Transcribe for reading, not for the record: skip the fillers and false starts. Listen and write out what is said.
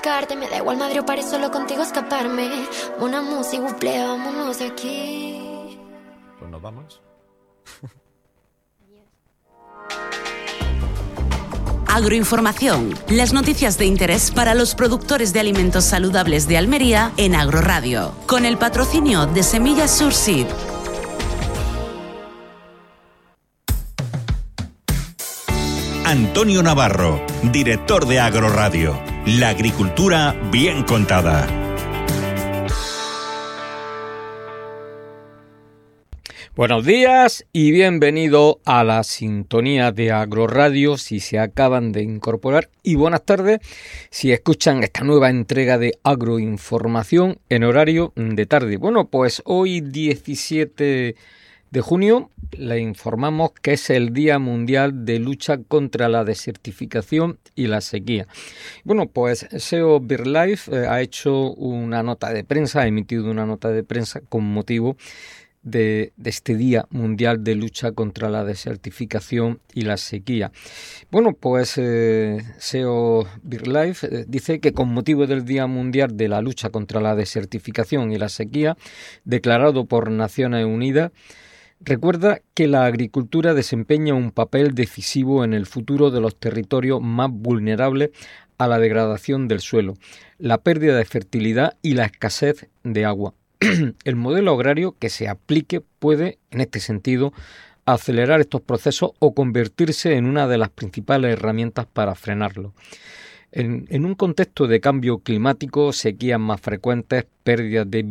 Me da igual madre o paré solo contigo escaparme. Una música, buple, vámonos de aquí. Pues nos vamos. Agroinformación, las noticias de interés para los productores de alimentos saludables de Almería en Agroradio, con el patrocinio de Semillas Surseed. Antonio Navarro, director de Agroradio. La agricultura bien contada. Buenos días y bienvenido a la sintonía de Agroradio si se acaban de incorporar, y buenas tardes si escuchan esta nueva entrega de Agroinformación en horario de tarde. Bueno, pues hoy 17 de junio le informamos que es el Día Mundial de Lucha contra la Desertificación y la Sequía. Bueno, pues SEO BirdLife ha hecho una nota de prensa, ha emitido una nota de prensa con motivo de este Día Mundial de Lucha contra la Desertificación y la Sequía. Bueno, pues SEO BirdLife dice que con motivo del Día Mundial de la Lucha contra la Desertificación y la Sequía, declarado por Naciones Unidas, recuerda que la agricultura desempeña un papel decisivo en el futuro de los territorios más vulnerables a la degradación del suelo, la pérdida de fertilidad y la escasez de agua. El modelo agrario que se aplique puede, en este sentido, acelerar estos procesos o convertirse en una de las principales herramientas para frenarlos. En un contexto de cambio climático, sequías más frecuentes, pérdidas de